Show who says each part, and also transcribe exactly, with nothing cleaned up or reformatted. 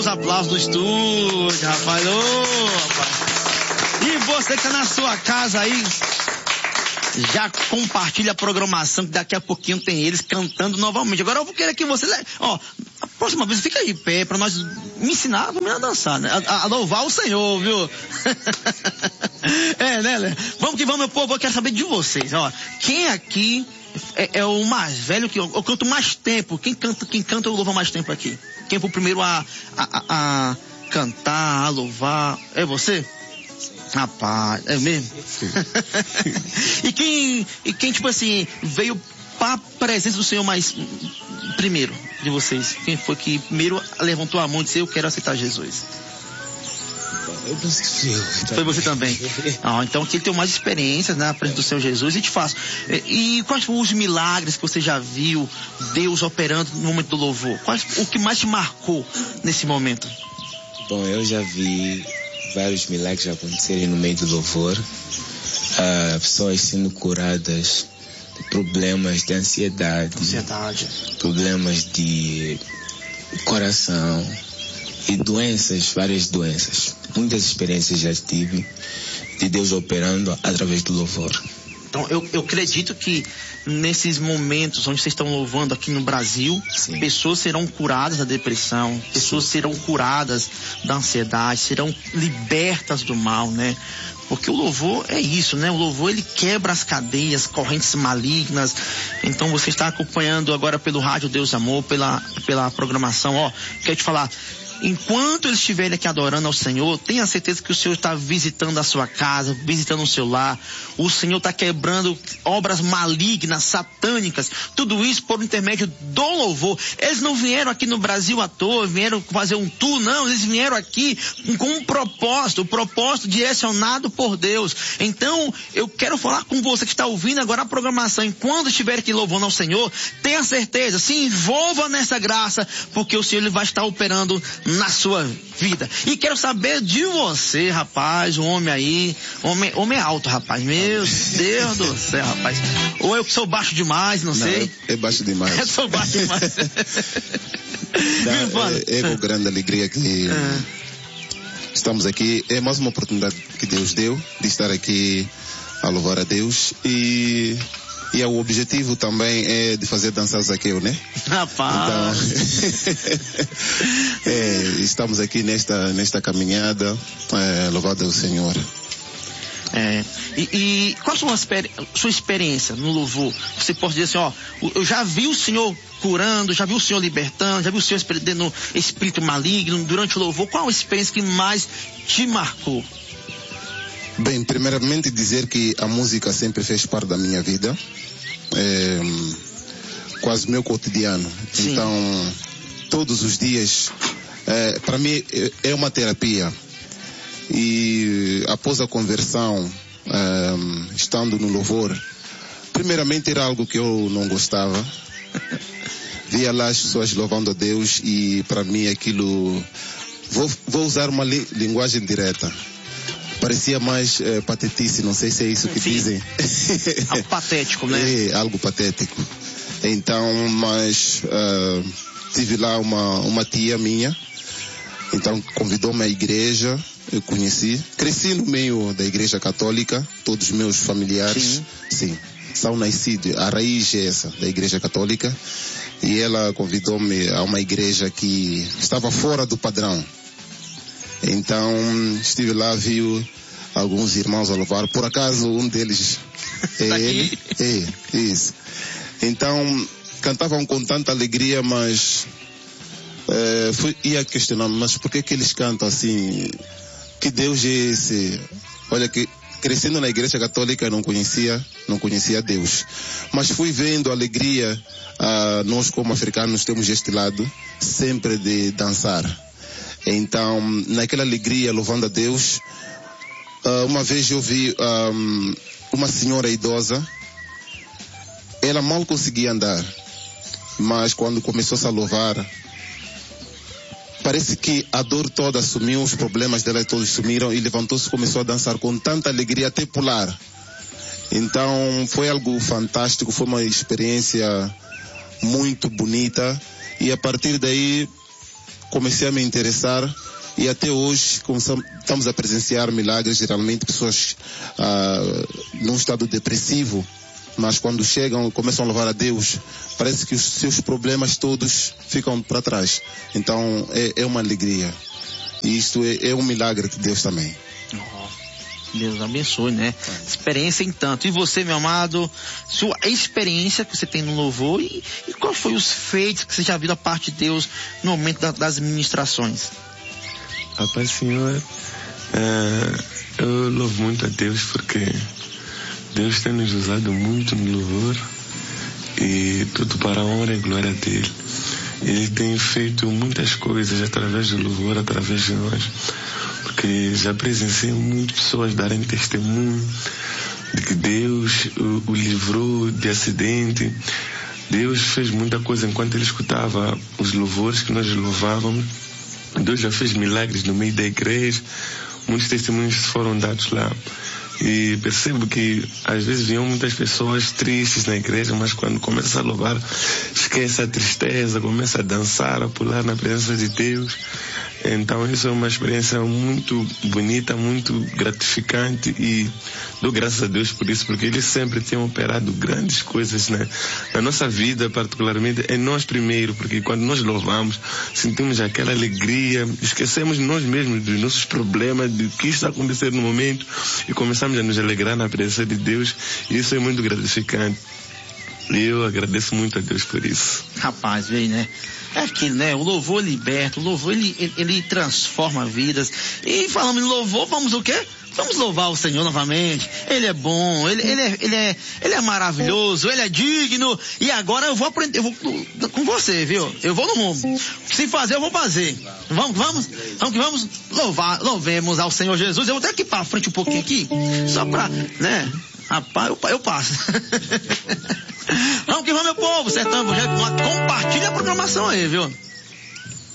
Speaker 1: os aplausos do estúdio, rapaz. Ô, rapaz. E você que tá na sua casa aí, já compartilha a programação, que daqui a pouquinho tem eles cantando novamente. Agora eu vou querer que você, ó, a próxima vez fica aí de pé pra nós me ensinar, vamos a dançar, né? A, a louvar o Senhor, viu? É, né, Lé? Vamos que vamos, meu povo, eu quero saber de vocês, ó. Quem aqui é, é o mais velho, que eu, eu canto mais tempo? Quem canta, quem canta eu louvo mais tempo aqui? Quem foi o primeiro a, a, a, a cantar, a louvar? É você? Rapaz, é mesmo? e quem, e quem, tipo assim, veio para a presença do Senhor mais primeiro de vocês? Quem foi que primeiro levantou a mão e disse, eu quero aceitar Jesus?
Speaker 2: Eu penso que fui eu.
Speaker 1: Foi você também? Ah, então aqui ele tem mais experiências, né, na presença do Senhor Jesus. E te faço, e, e quais foram os milagres que você já viu Deus operando no momento do louvor? Quais, o que mais te marcou nesse momento?
Speaker 2: Bom, eu já vi vários milagres acontecerem no meio do louvor, uh, pessoas sendo curadas de problemas de ansiedade,
Speaker 1: ansiedade,
Speaker 2: problemas de coração e doenças, várias doenças. Muitas experiências já tive de Deus operando através do louvor.
Speaker 1: Então eu, eu acredito que nesses momentos onde vocês estão louvando aqui no Brasil, sim, pessoas serão curadas da depressão, pessoas, sim, serão curadas da ansiedade, serão libertas do mal, né? Porque o louvor é isso, né? O louvor, ele quebra as cadeias, correntes malignas. Então você está acompanhando agora pelo Rádio Deus Amor, pela, pela programação, ó, quero te falar, enquanto eles estiverem aqui adorando ao Senhor, tenha certeza que o Senhor está visitando a sua casa, visitando o seu lar. O Senhor está quebrando obras malignas, satânicas, tudo isso por intermédio do louvor. Eles não vieram aqui no Brasil à toa, vieram fazer um tour, não, eles vieram aqui com um propósito, um propósito direcionado por Deus. Então, eu quero falar com você que está ouvindo agora a programação, enquanto estiver aqui louvando ao Senhor, tenha certeza, se envolva nessa graça, porque o Senhor ele vai estar operando na sua vida. E quero saber de você, rapaz, o homem aí, homem, homem alto, rapaz, meu Deus do céu, rapaz. Ou eu que sou baixo demais, não, não sei.
Speaker 2: É baixo demais.
Speaker 1: Eu sou baixo demais.
Speaker 2: Dá, é, é com grande alegria que é. estamos aqui. É mais uma oportunidade que Deus deu de estar aqui a louvar a Deus e E o objetivo também é de fazer dançar Zaqueu, né?
Speaker 1: Rapaz!
Speaker 2: Então, é, estamos aqui nesta, nesta caminhada, é, louvado ao Senhor.
Speaker 1: É, e, e qual a sua, sua experiência no louvor? Você pode dizer assim, ó, eu já vi o Senhor curando, já vi o Senhor libertando, já vi o Senhor perdendo espírito maligno durante o louvor. Qual a experiência que mais te marcou?
Speaker 2: Bem, primeiramente dizer que a música sempre fez parte da minha vida, é, quase meu cotidiano. Sim. Então, todos os dias, é, para mim é uma terapia. E após a conversão, é, estando no louvor, primeiramente era algo que eu não gostava. Via lá as pessoas louvando a Deus e para mim aquilo, vou, vou usar uma li, linguagem direta. Parecia mais é, patetice, não sei se é isso que Sim. dizem.
Speaker 1: Algo patético, né?
Speaker 2: É, algo patético. Então, mas uh, tive lá uma, uma tia minha, então convidou-me à igreja, eu conheci. Cresci no meio da igreja católica, todos os meus familiares, sim, sim são nascidos, a raiz é essa, da igreja católica. E ela convidou-me a uma igreja que estava fora do padrão. Então, estive lá, viu alguns irmãos a louvar. Por acaso, um deles é ele. É, isso. Então, cantavam com tanta alegria, mas é, fui, ia questionar, mas por que que eles cantam assim? Que Deus é esse? Olha, que crescendo na igreja católica, eu não conhecia, não conhecia Deus. Mas fui vendo a alegria, ah, nós como africanos temos este lado, sempre de dançar. Então, naquela alegria, louvando a Deus, uh, uma vez eu vi um, uma senhora idosa, ela mal conseguia andar, mas quando começou-se a louvar, parece que a dor toda sumiu, os problemas dela todos sumiram e levantou-se e começou a dançar com tanta alegria, até pular. Então, foi algo fantástico, foi uma experiência muito bonita e a partir daí comecei a me interessar e até hoje começamos, estamos a presenciar milagres, geralmente pessoas ah, num estado depressivo, mas quando chegam e começam a louvar a Deus, parece que os seus problemas todos ficam para trás. Então é, é uma alegria. E isto é, é um milagre de Deus também.
Speaker 1: Oh, Deus abençoe, né? É. Experiência em tanto. E você, meu amado, sua experiência que você tem no louvor e, e quais foram os feitos que você já viu da parte de Deus no momento da, das ministrações?
Speaker 3: A paz, Senhor, é, eu louvo muito a Deus porque Deus tem nos usado muito no louvor e tudo para a honra e glória dele. Ele tem feito muitas coisas através do louvor, através de nós, porque já presenciei muitas pessoas darem testemunho de que Deus o, o livrou de acidente. Deus fez muita coisa enquanto ele escutava os louvores que nós louvávamos. Deus já fez milagres no meio da igreja, muitos testemunhos foram dados lá. E percebo que às vezes vinham muitas pessoas tristes na igreja, mas quando começa a louvar, esquece a tristeza, começa a dançar, a pular na presença de Deus. Então isso é uma experiência muito bonita, muito gratificante e dou graças a Deus por isso, porque Ele sempre tem operado grandes coisas, né? Na nossa vida, particularmente, é nós primeiro, porque quando nós louvamos, sentimos aquela alegria, esquecemos nós mesmos dos nossos problemas, do que está acontecendo no momento e começamos a nos alegrar na presença de Deus, e isso é muito gratificante. E eu agradeço muito a Deus por isso.
Speaker 1: Rapaz, veio, né? É aquilo, né? O louvor liberta, o louvor ele, ele, ele transforma vidas. E falando em louvor, vamos o quê? Vamos louvar o Senhor novamente. Ele é bom, ele, ele, é, ele, é, ele é maravilhoso, ele é digno. E agora eu vou aprender, eu vou com você, viu? Eu vou no rumo. Se fazer, eu vou fazer. Vamos, vamos, vamos que vamos louvar, louvemos ao Senhor Jesus. Eu vou até aqui pra frente um pouquinho aqui, só pra, né? Rapaz, eu, eu passo. Vamos que vamos, meu povo. Sertão Evangélico, compartilha a programação aí, viu?